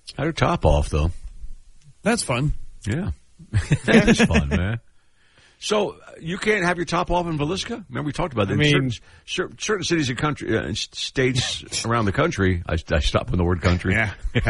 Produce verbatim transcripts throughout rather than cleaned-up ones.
Had her top off, though. That's fun. Yeah. That is fun, man. So you can't have your top off in Villisca? Remember we talked about that. I mean, certain, certain cities and country, uh, states around the country. I, I stopped with the word country. Yeah.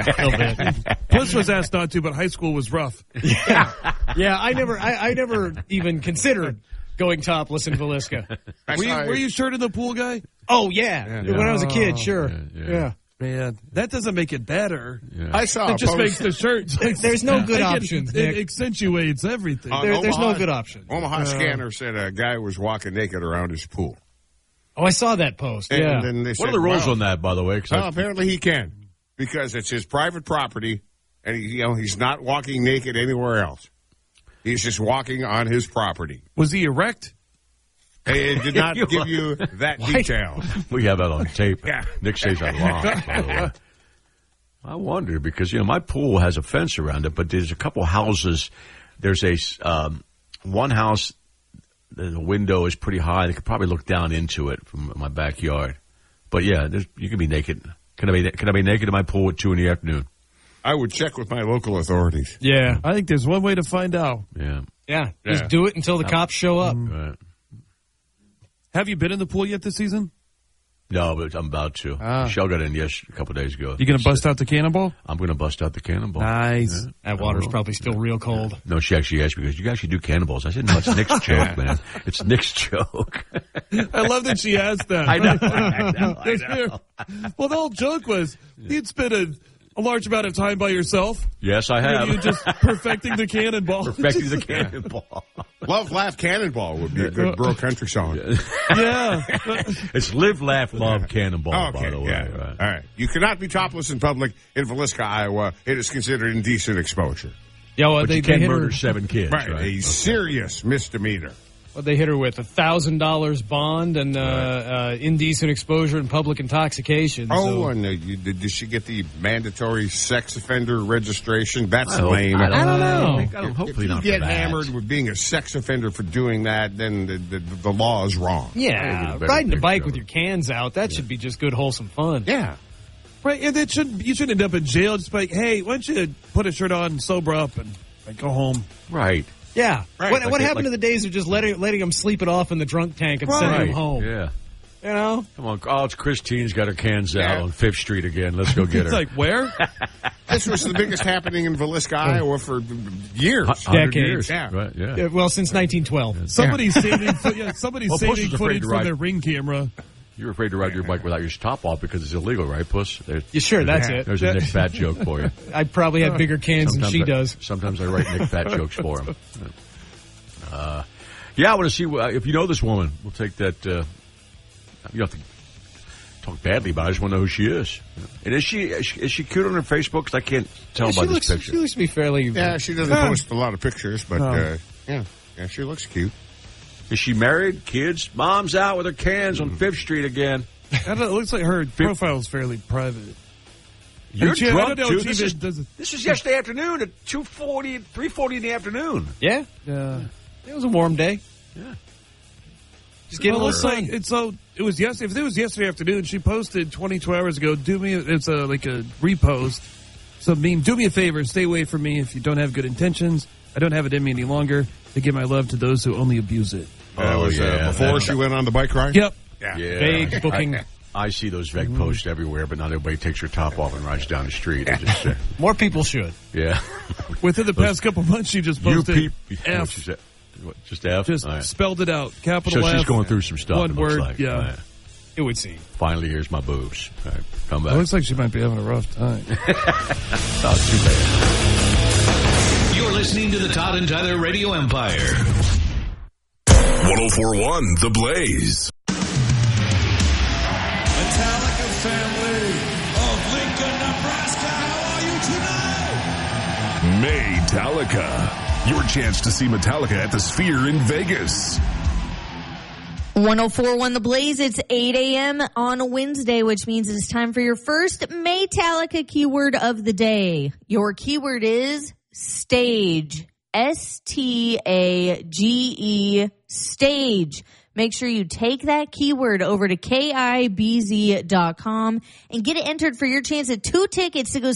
Puss was asked not to, but high school was rough. Yeah. Yeah, I never I, I never even considered going topless in Villisca. Were you, were you shirt in the pool guy? Oh, yeah. Yeah. When I was a kid, sure. Yeah, Yeah. yeah. Man, that doesn't make it better. Yeah. I saw It a just post. makes the shirt. There's no good It- options, It, Nick. accentuates everything. Uh, There, there's no Omaha- good option. Omaha Scanner said a guy was walking naked around his pool. Oh, I saw that post. And Yeah. then they What said, are the rules well, on that, by the way? 'Cause Well, I- apparently he can because it's his private property, and he, you know he's not walking naked anywhere else. He's just walking on his property. Was he erect? It did not You give are- you that detail. we have that on tape. Yeah. Nick says I lied, by the way. I wonder because, you know, my pool has a fence around it, but there's a couple houses. There's a, um, one house, the window is pretty high. They could probably look down into it from my backyard. But yeah, there's, you can be naked. Can I be, can I be naked in my pool at two in the afternoon? I would check with my local authorities. Yeah. I think there's one way to find out. Yeah. Yeah. Just Yeah. do it until the cops show up. Right. Have you been in the pool yet this season? No, but I'm about to. Ah. Michelle got in yes a couple of days ago. You going to bust out the cannonball? I'm going to bust out the cannonball. Nice. Yeah. That water's probably still real cold. No, she actually asked me, because you actually do cannonballs. I said, no, it's Nick's joke, man. It's Nick's joke. I love that she asked that. I know, I know, I know. Well, the whole joke was you'd spend a, a large amount of time by yourself. Yes, I And have. you just perfecting the cannonball. Perfecting the cannonball. Love, Laugh, Cannonball would be a good bro country song. Yeah. It's Live, Laugh, Love, Cannonball, Oh, okay, by the way. yeah. Right. All right. You cannot be topless in public in Villisca, Iowa. It is considered indecent exposure. Yeah, well, But they, you they can't hit murder her. seven kids, Right. right? A serious misdemeanor. Well, they hit her with a thousand dollars bond and uh, uh, indecent exposure and public intoxication. Oh, so. and uh, you, did, did she get the mandatory sex offender registration? That's I hope- lame. I don't, I don't know. I don't, hopefully if you not get for that. hammered with being a sex offender for doing that, then the, the, the law is wrong. I think Yeah, it's a better riding a picture bike of with it. your cans out, that should be just good, wholesome fun. Yeah. Right, and it shouldn't, you shouldn't end up in jail. Just like, hey, why don't you put a shirt on and sober up and like, go home? Right. Yeah. Right, What, like what it- happened like- to the days of just letting letting them sleep it off in the drunk tank and sending Right. them home? Yeah. You know? Come on. Oh, it's Christine's got her cans out Yeah. on Fifth Street again. Let's go get her. It's like, where? This was the biggest happening in Villisca, Iowa for years. one hundred decades. years. Yeah. Right, yeah. Yeah, well, since nineteen twelve. Somebody's saving, fo- yeah, somebody's Well, Puss saving is afraid footage to from ride- their Ring camera. You're afraid to ride your bike without your top off because it's illegal, right, Puss? There's, Yeah, sure, that's Yeah. it. there's a Nick Fat joke for you. I probably have bigger cans than she I, does. Sometimes I write Nick Fat jokes for him. Uh, yeah, I want to see uh, if you know this woman. We'll take that. Uh, you don't have to talk badly about it. I just want to know who she is. And is she is she, is she cute on her Facebook? Because I can't tell she by looks, this picture. She looks to be fairly. Yeah, she doesn't Huh. post a lot of pictures, but No. uh, yeah, yeah, she looks cute. Is she married? Kids? Mom's out with her cans on Fifth Street again. I don't know, it looks like her profile is fairly private. You're And she- I drunk, don't know too. if she This even is, does- this is yesterday afternoon at two forty, three forty in the afternoon. Yeah, Yeah. it was a warm day. Yeah. Just getting Well, a it's little like sun. it's so. It was yesterday. If it was yesterday afternoon, she posted twenty-two hours ago. Do me. It's a like a repost. So meme. Do me a favor. Stay away from me if you don't have good intentions. I don't have it in me any longer to give my love to those who only abuse it. That Oh, was uh, yeah. before That- she went on the bike ride. Yep. Yeah. Yeah. Vague booking. I, I see those vague posts everywhere, but not everybody takes her top off and rides down the street. I just, uh, More people should. yeah. Within the past couple months, she just You posted peep. F. She said, what, just F? Just All right. spelled it out. Capital So F. she's going through some stuff. One it looks word. like. Yeah. All right. It would seem. Finally, here's my boobs. All right. Come back. It looks like she might be having a rough time. Not too bad. You're listening to the Todd and Tyler Radio Empire. one oh four point one The Blaze. Metallica family of Lincoln, Nebraska, how are you tonight? Metallica. Your chance to see Metallica at the Sphere in Vegas. one oh four point one The Blaze, it's eight a.m. on a Wednesday, which means it's time for your first Metallica keyword of the day. Your keyword is stage. S T A G E, stage. Make sure you take that keyword over to K I B Z dot com and get it entered for your chance at two tickets to go